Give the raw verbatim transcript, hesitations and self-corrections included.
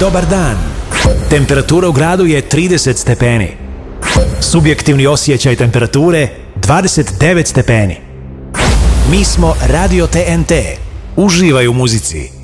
Dobar dan. Temperatura u gradu je trideset stepeni. Subjektivni osjećaj temperature dvadeset devet stepeni. Mi smo Radio T N T. Uživaj u muzici.